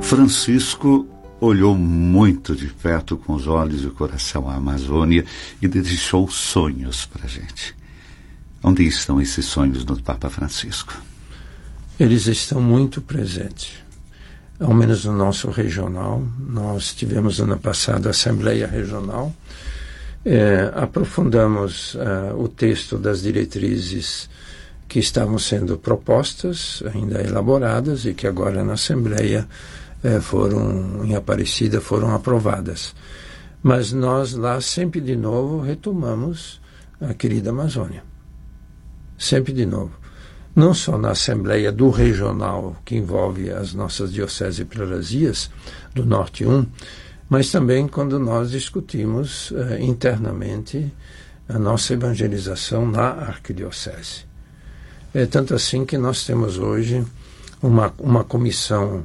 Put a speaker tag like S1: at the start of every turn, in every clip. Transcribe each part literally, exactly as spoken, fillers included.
S1: Francisco olhou muito de perto com os olhos e o coração a Amazônia e deixou sonhos para a gente. Onde estão esses sonhos do Papa Francisco?
S2: Eles estão muito presentes, ao menos no nosso regional. Nós tivemos ano passado a Assembleia Regional, é, aprofundamos uh, o texto das diretrizes que estavam sendo propostas, ainda elaboradas, e que agora na Assembleia é, foram, em Aparecida, foram aprovadas. Mas nós lá sempre de novo retomamos a querida Amazônia. Sempre de novo. Não só na Assembleia do Regional, que envolve as nossas dioceses e prelazias, do Norte um, mas também quando nós discutimos eh, internamente a nossa evangelização na arquidiocese. É tanto assim que nós temos hoje uma, uma comissão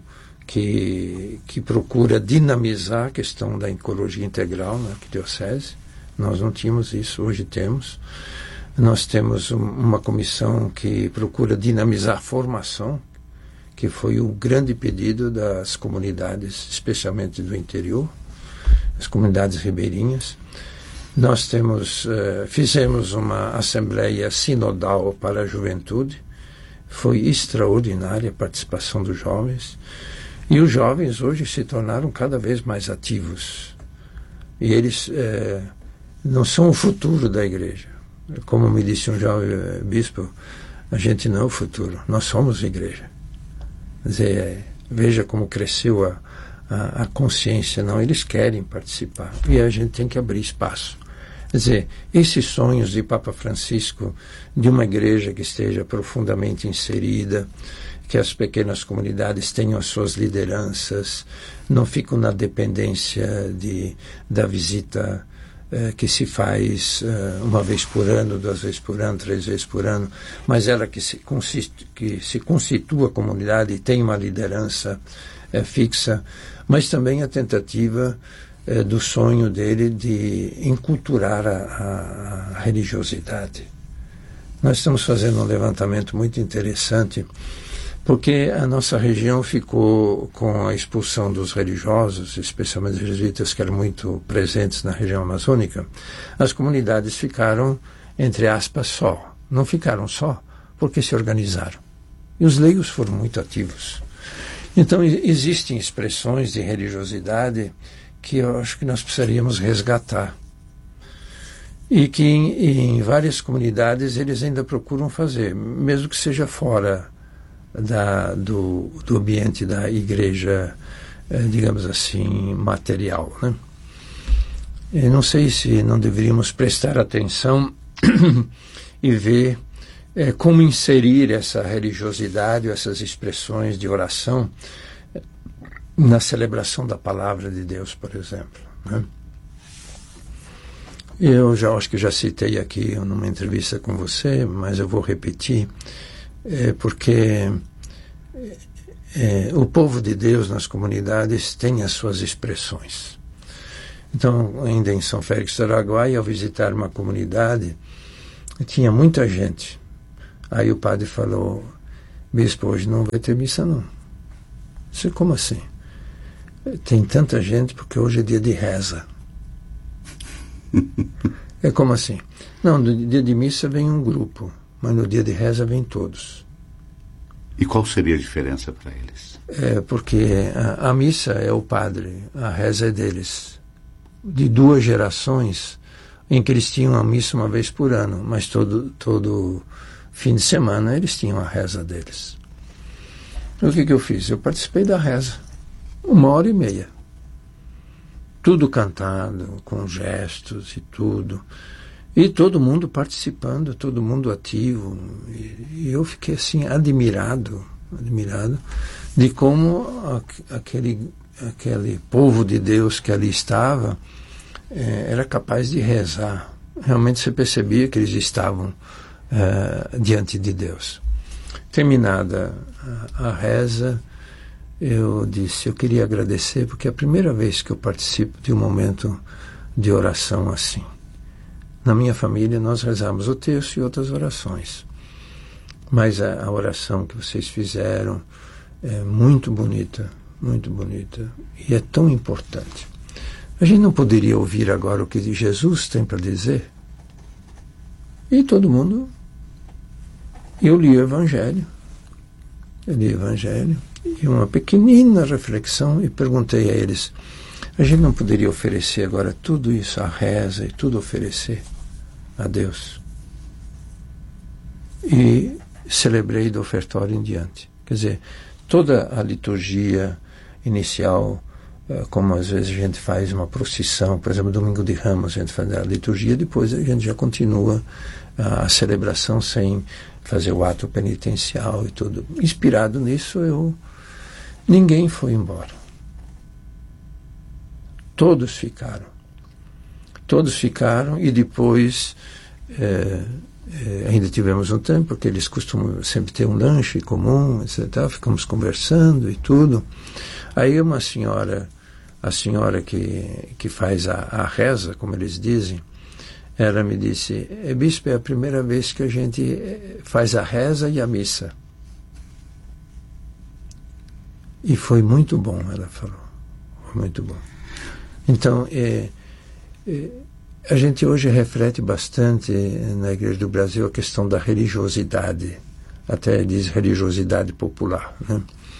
S2: que, que procura dinamizar a questão da ecologia integral na arquidiocese. Nós não tínhamos isso, hoje temos. Nós temos um, uma comissão que procura dinamizar a formação, que foi o grande pedido das comunidades, especialmente do interior, as comunidades ribeirinhas. Nós temos, uh, fizemos uma assembleia sinodal para a juventude, foi extraordinária a participação dos jovens, e os jovens hoje se tornaram cada vez mais ativos. E eles uh, não são o futuro da igreja. Como me disse um jovem bispo, a gente não é o futuro, nós somos a igreja. Quer dizer, veja como cresceu a, a, a consciência. Não, eles querem participar e a gente tem que abrir espaço. Quer dizer, esses sonhos de Papa Francisco, de uma igreja que esteja profundamente inserida, que as pequenas comunidades tenham as suas lideranças, não ficam na dependência de, da visita eh, que se faz eh, uma vez por ano, duas vezes por ano, três vezes por ano, mas ela que se, consiste, que se constitua a comunidade e tem uma liderança eh, fixa, mas também a tentativa eh, do sonho dele de enculturar a, a, a religiosidade. Nós estamos fazendo um levantamento muito interessante, porque a nossa região ficou com a expulsão dos religiosos, especialmente os jesuítas que eram muito presentes na região amazônica. As comunidades ficaram, entre aspas, só. Não ficaram só, porque se organizaram. E os leigos foram muito ativos. Então, existem expressões de religiosidade que eu acho que nós precisaríamos resgatar. E que em, em várias comunidades eles ainda procuram fazer, mesmo que seja fora Da, do, do ambiente da igreja, eh, digamos assim, material, né? Eu não sei se não deveríamos prestar atenção e ver eh, como inserir essa religiosidade, essas expressões de oração na celebração da palavra de Deus, por exemplo, né? Eu já acho que já citei aqui numa entrevista com você, mas eu vou repetir. É porque é, o povo de Deus nas comunidades tem as suas expressões. Então, ainda em São Félix do Araguaia, ao visitar uma comunidade, tinha muita gente. Aí o padre falou: bispo, hoje não vai ter missa não. Eu disse: como assim? Tem tanta gente porque hoje é dia de reza. É como assim? Não, no dia de missa vem um grupo, mas no dia de reza vem todos.
S1: E qual seria a diferença para eles?
S2: É porque a, a missa é o padre, a reza é deles. De duas gerações em que eles tinham a missa uma vez por ano, mas todo, todo fim de semana eles tinham a reza deles. O que, que eu fiz? Eu participei da reza, uma hora e meia. Tudo cantado, com gestos e tudo. E todo mundo participando, todo mundo ativo. E, e eu fiquei assim, admirado, admirado de como a, aquele, aquele povo de Deus que ali estava eh, era capaz de rezar. Realmente você percebia que eles estavam eh, diante de Deus. Terminada a, a reza, eu disse, eu queria agradecer, porque é a primeira vez que eu participo de um momento de oração assim. Na minha família nós rezamos o terço e outras orações, mas a, a oração que vocês fizeram é muito bonita, muito bonita. E é tão importante. A gente não poderia ouvir agora o que Jesus tem para dizer? E todo mundo... Eu li o Evangelho. Eu li o Evangelho. E uma pequenina reflexão e perguntei a eles, a gente não poderia oferecer agora tudo isso, a reza e tudo oferecer a Deus? E celebrei do ofertório em diante. Quer dizer, toda a liturgia inicial, como às vezes a gente faz uma procissão, por exemplo, Domingo de Ramos, a gente faz a liturgia, depois a gente já continua a celebração sem fazer o ato penitencial e tudo. Inspirado nisso, eu... Ninguém foi embora. Todos ficaram. Todos ficaram e depois é, é, ainda tivemos um tempo, porque eles costumam sempre ter um lanche comum, etcétera. Ficamos conversando e tudo. Aí uma senhora, a senhora que, que faz a, a reza, como eles dizem, ela me disse, bispo, é a primeira vez que a gente faz a reza e a missa. E foi muito bom, ela falou. Foi muito bom. Então, é, é, a gente hoje reflete bastante na Igreja do Brasil a questão da religiosidade. Até diz religiosidade popular, né?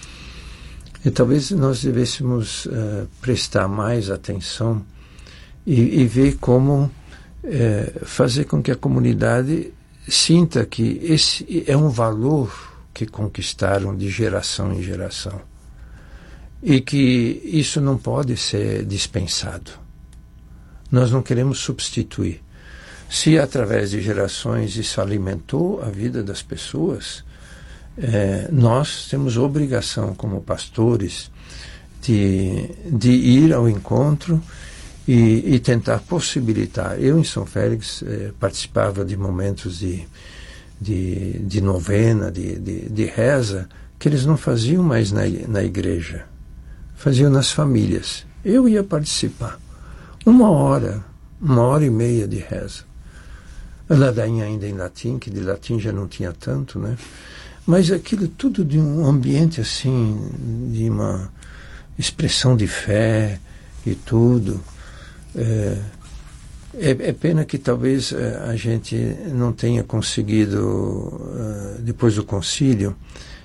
S2: E talvez nós devêssemos uh, prestar mais atenção e, e ver como uh, fazer com que a comunidade sinta que esse é um valor que conquistaram de geração em geração. E que isso não pode ser dispensado. Nós não queremos substituir. Se através de gerações isso alimentou a vida das pessoas, é, nós temos obrigação como pastores de, de ir ao encontro e, e tentar possibilitar. Eu em São Félix é, participava de momentos de, de, de novena, de, de, de reza, que eles não faziam mais na, na igreja. Faziam nas famílias. Eu ia participar. Uma hora, uma hora e meia de reza. A ladainha ainda em latim, que de latim já não tinha tanto, né? Mas aquilo tudo de um ambiente assim, de uma expressão de fé e tudo. É, é, é pena que talvez a gente não tenha conseguido, depois do concílio,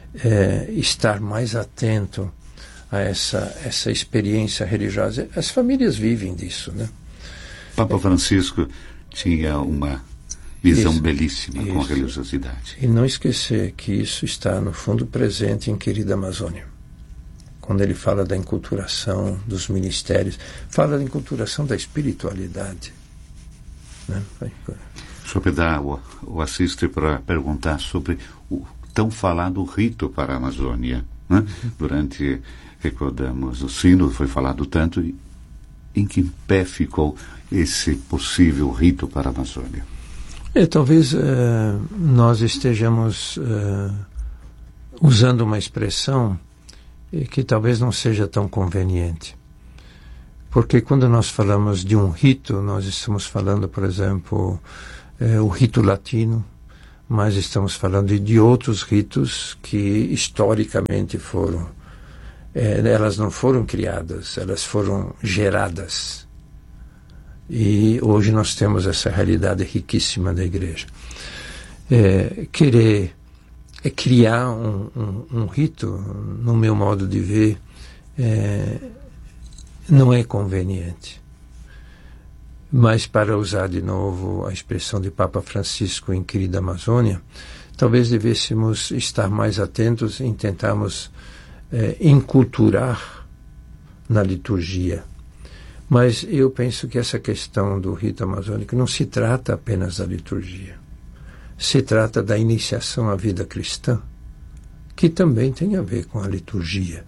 S2: é, estar mais atento a essa, essa experiência religiosa. As famílias vivem disso, né?
S1: Papa Francisco tinha uma visão
S2: isso,
S1: belíssima
S2: isso.
S1: com a religiosidade.
S2: E não esquecer que isso está, no fundo, presente em Querida Amazônia. Quando ele fala da enculturação dos ministérios, fala da enculturação da espiritualidade. Né?
S1: O senhor Pedro o, o assiste para perguntar sobre o tão falado rito para a Amazônia. Né? Uhum. Durante... Recordamos, o sino foi falado tanto, em que pé ficou esse possível rito para a Amazônia?
S2: É, talvez uh, nós estejamos uh, usando uma expressão que talvez não seja tão conveniente. Porque quando nós falamos de um rito, nós estamos falando, por exemplo, uh, o rito latino, mas estamos falando de outros ritos que historicamente foram É, elas não foram criadas, elas foram geradas. E hoje nós temos essa realidade riquíssima da igreja. É, querer é criar um, um, um rito, no meu modo de ver, é, não é conveniente. Mas, para usar de novo a expressão de Papa Francisco em Querida Amazônia, talvez devêssemos estar mais atentos em tentarmos É, enculturar na liturgia. Mas eu penso que essa questão do rito amazônico não se trata apenas da liturgia. Se trata da iniciação à vida cristã, que também tem a ver com a liturgia.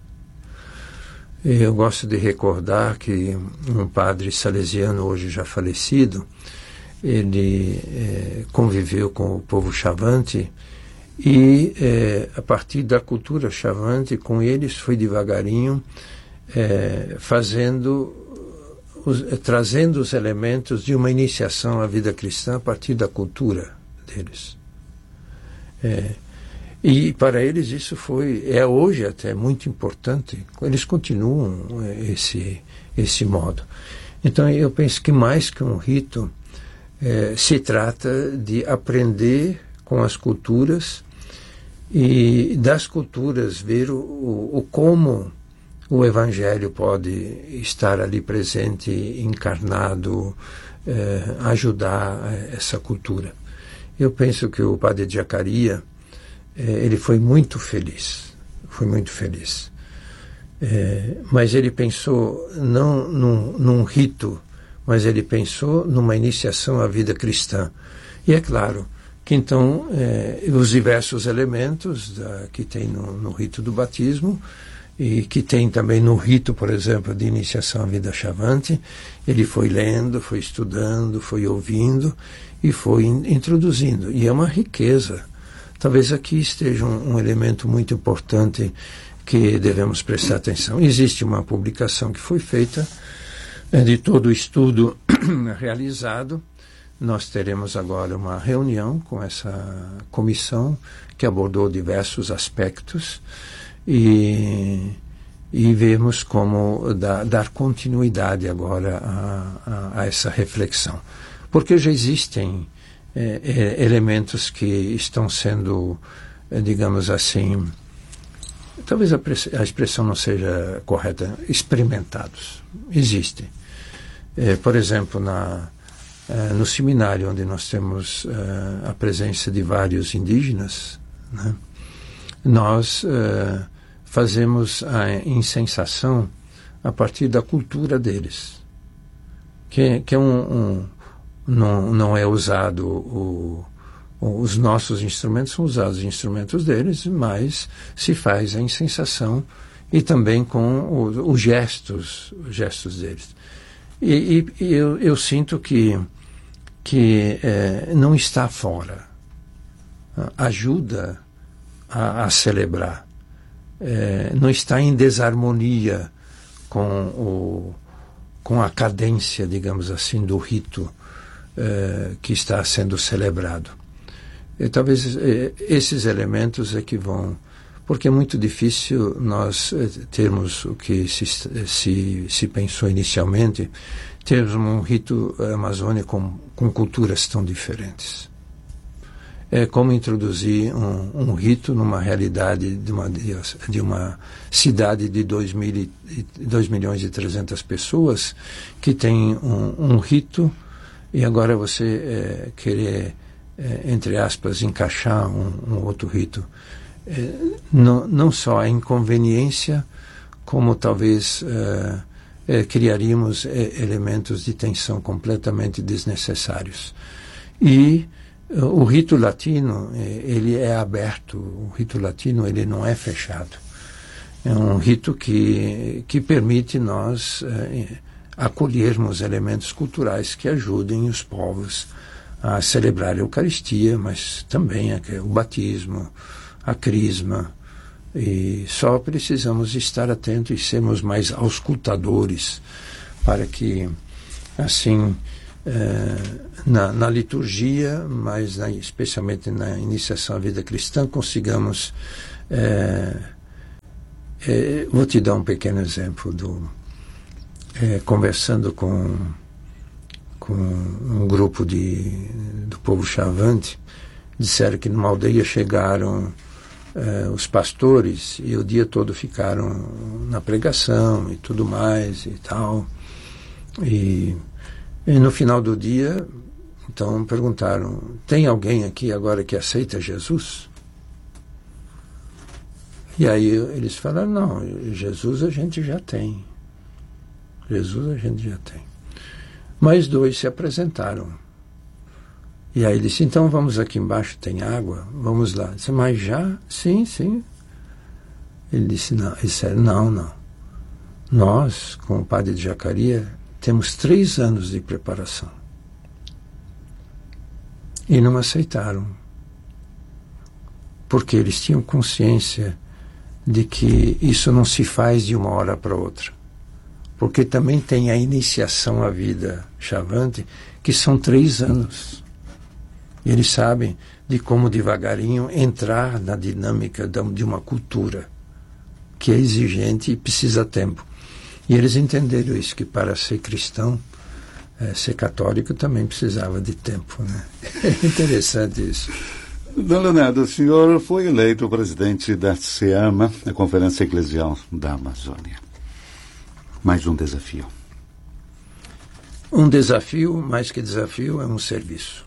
S2: Eu gosto de recordar que um padre salesiano, hoje já falecido, ele é, conviveu com o povo Chavante. E, é, a partir da cultura chavante, com eles foi devagarinho é, fazendo, os, é, trazendo os elementos de uma iniciação à vida cristã a partir da cultura deles. É, E para eles isso foi, é hoje até muito importante, eles continuam esse, esse modo. Então eu penso que mais que um rito, eh, se trata de aprender com as culturas e das culturas ver o, o, o como o Evangelho pode estar ali presente, encarnado, eh, ajudar essa cultura. Eu penso que o padre Giacaria, eh, ele foi muito feliz, foi muito feliz. Eh, mas ele pensou não num, num rito, mas ele pensou numa iniciação à vida cristã. E é claro que então eh, os diversos elementos da, que tem no, no rito do batismo e que tem também no rito, por exemplo, de iniciação à vida chavante, ele foi lendo, foi estudando, foi ouvindo e foi in, introduzindo. E é uma riqueza. Talvez aqui esteja um, um elemento muito importante que devemos prestar atenção. Existe uma publicação que foi feita é, de todo o estudo realizado. Nós teremos agora uma reunião com essa comissão que abordou diversos aspectos e, e vemos como dar, dar continuidade agora a, a, a essa reflexão. Porque já existem é, é, elementos que estão sendo, é, digamos assim, talvez a, a expressão não seja correta, experimentados. Existem. É, por exemplo, na, é, no seminário, onde nós temos é, a presença de vários indígenas, né, nós é, fazemos a incensação a partir da cultura deles, que, que é um, um, não, não é usado o, os nossos instrumentos, são usados os instrumentos deles, mas se faz a incensação e também com os, os gestos, os gestos deles. E, e eu, eu sinto que, que é, não está fora. Ajuda a, a celebrar. É, não está em desarmonia com, o, com a cadência, digamos assim, do rito é, que está sendo celebrado. E talvez eh, esses elementos é que vão... Porque é muito difícil nós eh, termos o que se, se, se pensou inicialmente, termos um rito amazônico com, com culturas tão diferentes. É como introduzir um, um rito numa realidade de uma, de uma cidade de dois milhões e trezentas pessoas que tem um, um rito e agora você eh, querer... É, entre aspas, encaixar um, um outro rito. É, não, não só a inconveniência, como talvez é, é, criaríamos é, elementos de tensão completamente desnecessários. E é, o rito latino, é, ele é aberto, o rito latino ele não é fechado. É um rito que, que permite nós é, acolhermos elementos culturais que ajudem os povos a celebrar a Eucaristia, mas também o batismo, a crisma. E só precisamos estar atentos e sermos mais auscultadores para que, assim, eh, na, na liturgia, mas na, especialmente na iniciação à vida cristã, consigamos... Eh, eh, vou te dar um pequeno exemplo. Do, eh, conversando com... com um grupo de, do povo chavante, disseram que numa aldeia chegaram eh, os pastores e o dia todo ficaram na pregação e tudo mais e tal. E, e no final do dia, então perguntaram, tem alguém aqui agora que aceita Jesus? E aí eles falaram, não, Jesus a gente já tem. Jesus a gente já tem. Mais dois se apresentaram. E aí ele disse, então vamos aqui embaixo, tem água, vamos lá. Eu disse, mas já? Sim, sim. Ele disse, não, ele disse, não, não. Nós, com o padre Giacaria, temos três anos de preparação. E não aceitaram. Porque eles tinham consciência de que isso não se faz de uma hora para outra. Porque também tem a iniciação à vida chavante, que são três anos. Eles sabem de como devagarinho entrar na dinâmica de uma cultura que é exigente e precisa tempo. E eles entenderam isso, que para ser cristão, é, ser católico também precisava de tempo, né? É interessante isso.
S1: Dom Leonardo, o senhor foi eleito presidente da SEAMA, a Conferência Eclesial da Amazônia. Mais um desafio.
S2: Um desafio, mais que desafio, é um serviço.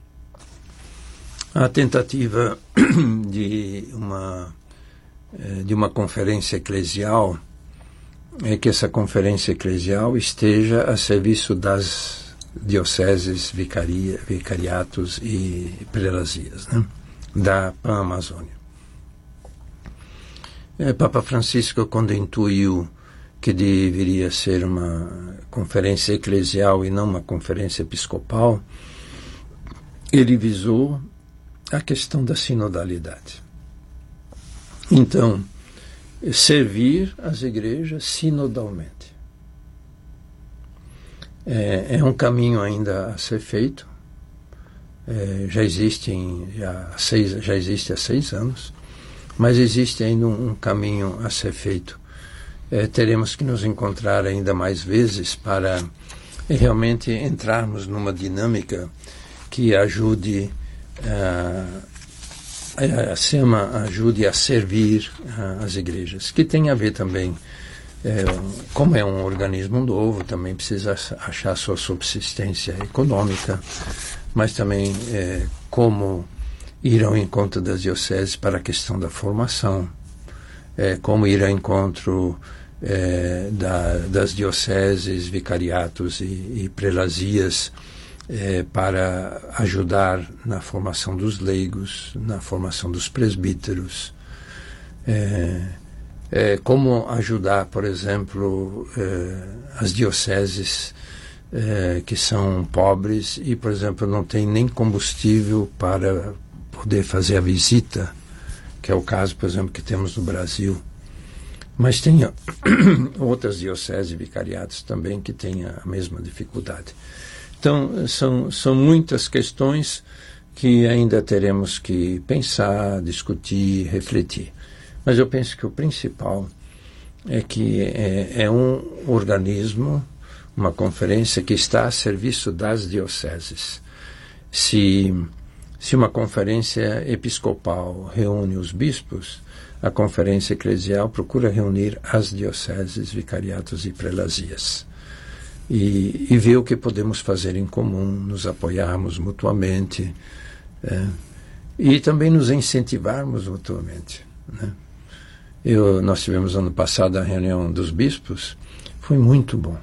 S2: A tentativa de uma, de uma conferência eclesial é que essa conferência eclesial esteja a serviço das dioceses, vicaria, vicariatos e prelazias, né, da Pan-Amazônia. É, Papa Francisco, quando intuiu que deveria ser uma conferência eclesial e não uma conferência episcopal, ele visou a questão da sinodalidade. Então, servir as igrejas sinodalmente. É, é um caminho ainda a ser feito. É, já existe em, já, há seis, já existe há seis anos, mas existe ainda um, um caminho a ser feito. É, teremos que nos encontrar ainda mais vezes para realmente entrarmos numa dinâmica que ajude uh, a, a SEAMA ajude a servir uh, as igrejas, que tem a ver também, é, como é um organismo novo, também precisa achar sua subsistência econômica, mas também é, como ir ao encontro das dioceses para a questão da formação, é, como ir ao encontro é, da, das dioceses, vicariatos e, e prelazias, é, para ajudar na formação dos leigos, na formação dos presbíteros, é, é, como ajudar, por exemplo, é, as dioceses é, que são pobres e, por exemplo, não tem nem combustível para poder fazer a visita, que é o caso, por exemplo, que temos no Brasil. Mas tem outras dioceses e vicariatos também que têm a mesma dificuldade. Então, são, são muitas questões que ainda teremos que pensar, discutir, refletir. Mas eu penso que o principal é que é, é um organismo, uma conferência que está a serviço das dioceses. Se, se uma conferência episcopal reúne os bispos, a conferência eclesial procura reunir as dioceses, vicariatos e prelazias. E, e ver o que podemos fazer em comum, nos apoiarmos mutuamente, é, e também nos incentivarmos mutuamente, né? Eu, nós tivemos ano passado a reunião dos bispos, foi muito bom,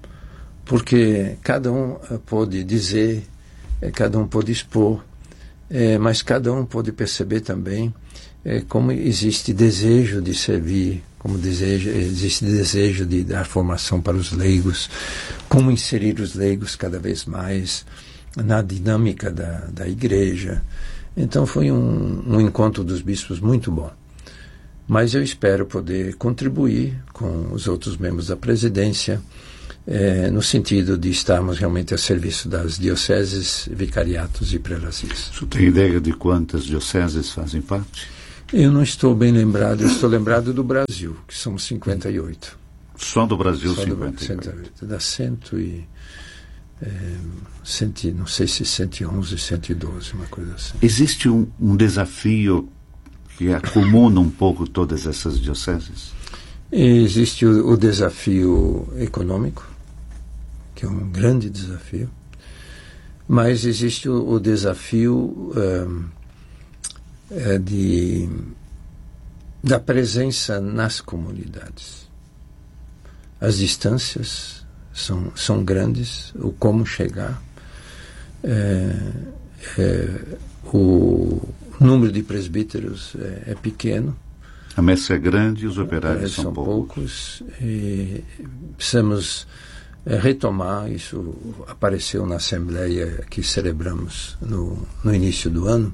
S2: porque cada um pôde dizer, é, cada um pôde expor, é, mas cada um pôde perceber também é, como existe desejo de servir, como desejo, existe desejo de dar formação para os leigos, como inserir os leigos cada vez mais na dinâmica da, da igreja. Então foi um, um encontro dos bispos muito bom. Mas eu espero poder contribuir com os outros membros da presidência, eh, no sentido de estarmos realmente a serviço das dioceses, vicariatos e prelazias.
S1: Você tem ideia de quantas dioceses fazem parte?
S2: Eu não estou bem lembrado, eu estou lembrado do Brasil, que são cinquenta e oito.
S1: Só do Brasil,
S2: Só
S1: cinquenta e oito.
S2: Do, cento, dá cento e... É, cento, não sei se cento e onze, cento e doze, uma coisa assim.
S1: Existe um, um desafio que acomuna um pouco todas essas dioceses?
S2: Existe o, o desafio econômico, que é um grande desafio, mas existe o, o desafio um, é de, da presença nas comunidades. As distâncias são, são grandes, o como chegar, é, é, o número de presbíteros é, é pequeno.
S1: A messe é grande e os operários são,
S2: são
S1: poucos.
S2: poucos. E precisamos é, retomar, isso apareceu na Assembleia que celebramos no, no início do ano,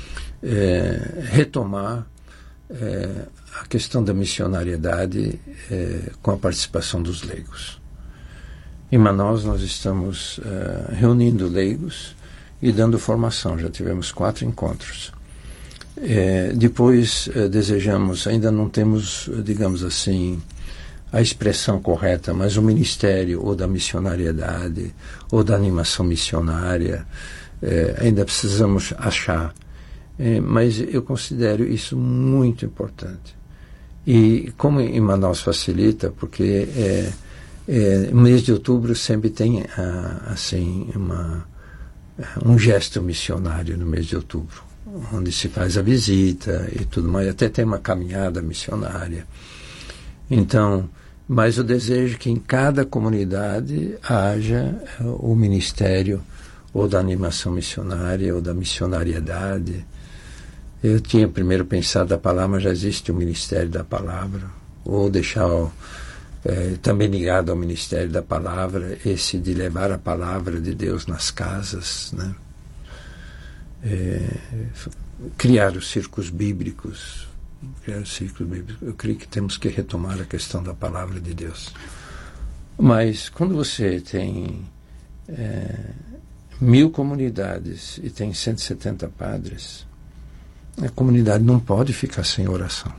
S2: é, retomar é, a questão da missionariedade é, com a participação dos leigos. Em Manaus nós estamos é, reunindo leigos e dando formação. Já tivemos quatro encontros. É, depois é, desejamos, ainda não temos, digamos assim, a expressão correta, mas o ministério ou da missionariedade ou da animação missionária, é, ainda precisamos achar. É, mas eu considero isso muito importante. E como em Manaus facilita, porque é, é, mês de outubro sempre tem a, assim uma, um gesto missionário no mês de outubro, onde se faz a visita e tudo mais, até tem uma caminhada missionária. Então, mas o desejo é que em cada comunidade haja o ministério ou da animação missionária ou da missionariedade. Eu tinha primeiro pensado a palavra, mas já existe o Ministério da Palavra, ou deixar é, também ligado ao Ministério da Palavra, esse de levar a palavra de Deus nas casas, né? É, criar os círculos bíblicos, criar os círculos bíblicos. Eu creio que temos que retomar a questão da palavra de Deus. Mas quando você tem é, mil comunidades e tem cento e setenta padres, a comunidade não pode ficar sem oração.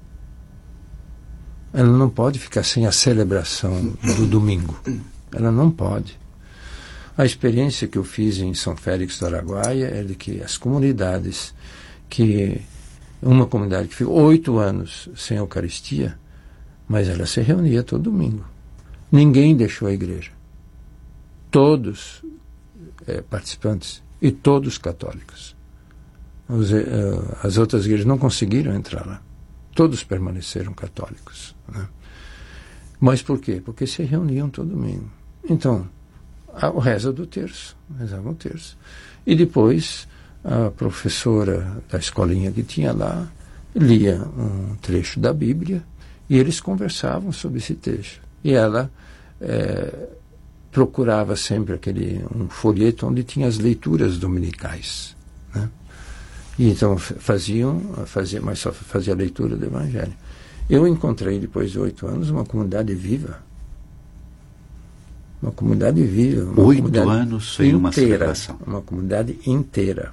S2: Ela não pode ficar sem a celebração do domingo. Ela não pode. A experiência que eu fiz em São Félix do Araguaia é de que as comunidades, que uma comunidade que ficou oito anos sem Eucaristia, mas ela se reunia todo domingo. Ninguém deixou a igreja. Todos é, participantes e todos católicos. Os, uh, as outras igrejas não conseguiram entrar lá. Todos permaneceram católicos, né? Mas por quê? Porque se reuniam todo domingo. Então, a, o reza do terço, rezavam o terço. E depois, a professora da escolinha que tinha lá lia um trecho da Bíblia e eles conversavam sobre esse trecho. E ela é, procurava sempre aquele, um folheto onde tinha as leituras dominicais, né? E então faziam, fazia, mas só fazia a leitura do Evangelho. Eu encontrei, depois de oito anos, uma comunidade viva. Uma comunidade viva. Uma
S1: oito
S2: comunidade
S1: anos sem
S2: inteira,
S1: uma celebração.
S2: Uma comunidade inteira.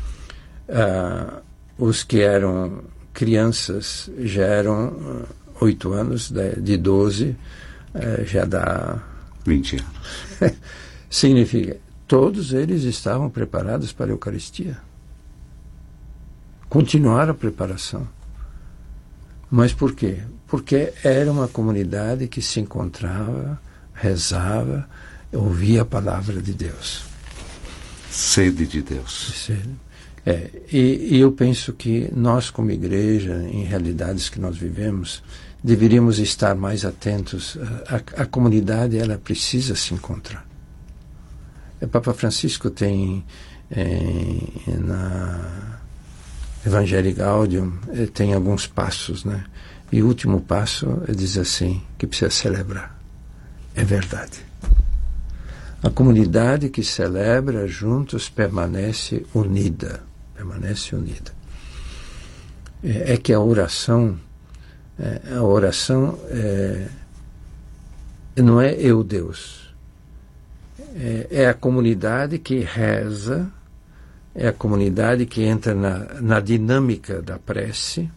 S2: Ah, os que eram crianças já eram uh, oito anos, de, de doze, uh, já dá...
S1: vinte anos.
S2: Significa, todos eles estavam preparados para a Eucaristia. Continuar a preparação. Mas por quê? Porque era uma comunidade que se encontrava, rezava, ouvia a palavra de Deus.
S1: Sede de Deus.
S2: Sede. É, e, e eu penso que nós, como igreja, em realidades que nós vivemos, deveríamos estar mais atentos. A, a comunidade, ela precisa se encontrar. O Papa Francisco tem é, na Evangelii Gaudium, tem alguns passos, né? E o último passo é dizer assim, que precisa celebrar. É verdade. A comunidade que celebra juntos permanece unida. Permanece unida. É, é que a oração, é, a oração é, não é eu, Deus. É, é a comunidade que reza, é a comunidade que entra na, na dinâmica da prece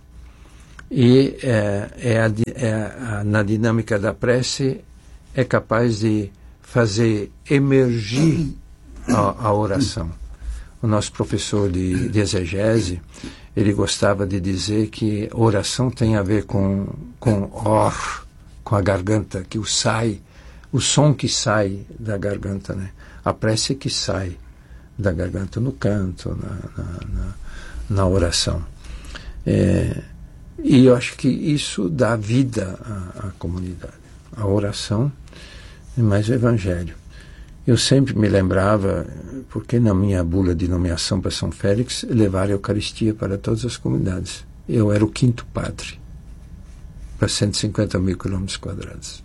S2: e é, é, a, é a, na dinâmica da prece é capaz de fazer emergir a, a oração. O nosso professor de, de exegese, ele gostava de dizer que oração tem a ver com, com or, com a garganta, que o sai, o som que sai da garganta, né? A prece que sai da garganta no canto, na, na, na, na oração. É, e eu acho que isso dá vida à, à comunidade. A oração e mais o Evangelho. Eu sempre me lembrava, porque na minha bula de nomeação para São Félix, levar a Eucaristia para todas as comunidades. Eu era o quinto padre, para cento e cinquenta mil quilômetros quadrados.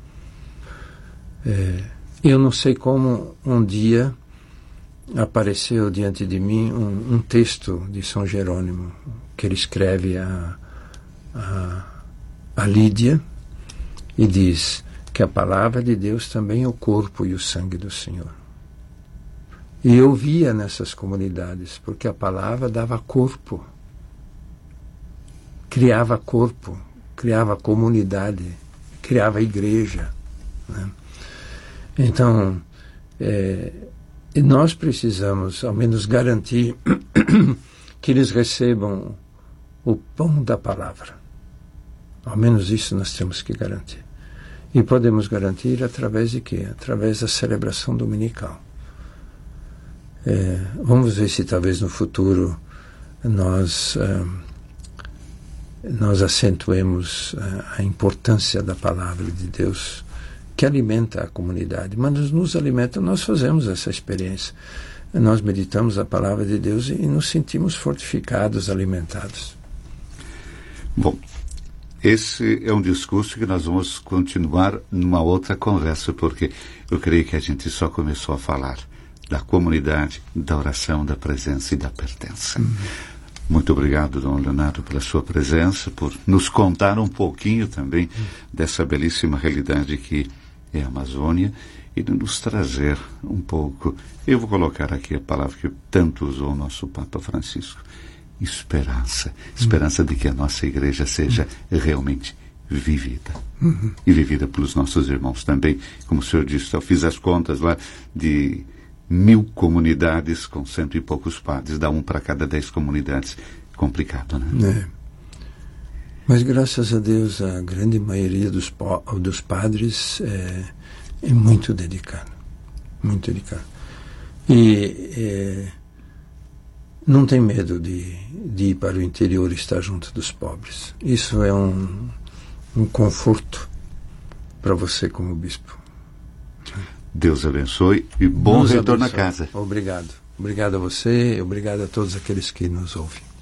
S2: É, eu não sei como um dia apareceu diante de mim um, um texto de São Jerônimo, que ele escreve a, a, a Lídia, e diz que a palavra de Deus também é o corpo e o sangue do Senhor. E eu via nessas comunidades, porque a palavra dava corpo, criava corpo, criava comunidade, criava igreja, né? Então, é, nós precisamos, ao menos, garantir que eles recebam o pão da palavra. Ao menos isso nós temos que garantir. E podemos garantir através de quê? Através da celebração dominical. É, vamos ver se talvez no futuro nós, é, nós acentuemos a importância da palavra de Deus, que alimenta a comunidade, mas nos alimenta, nós fazemos essa experiência. Nós meditamos a palavra de Deus e nos sentimos fortificados, alimentados.
S1: Bom, esse é um discurso que nós vamos continuar numa outra conversa, porque eu creio que a gente só começou a falar da comunidade, da oração, da presença e da pertença. Uhum. Muito obrigado, Dom Leonardo, pela sua presença, por nos contar um pouquinho também uhum. dessa belíssima realidade que é a Amazônia e de nos trazer um pouco, eu vou colocar aqui a palavra que tanto usou o nosso Papa Francisco, esperança. Esperança uhum. de que a nossa igreja seja uhum. realmente vivida. Uhum. E vivida pelos nossos irmãos também. Como o senhor disse, eu fiz as contas lá de mil comunidades com cento e poucos padres, dá um para cada dez comunidades. Complicado, né?
S2: É. Mas graças a Deus a grande maioria dos, dos padres é, é muito dedicada. Muito dedicada. E é, não tem medo de, de ir para o interior e estar junto dos pobres. Isso é um, um conforto para você como bispo.
S1: Deus abençoe e bom
S2: Deus
S1: retorno
S2: abençoe.
S1: à casa.
S2: Obrigado. Obrigado a você, obrigado a todos aqueles que nos ouvem.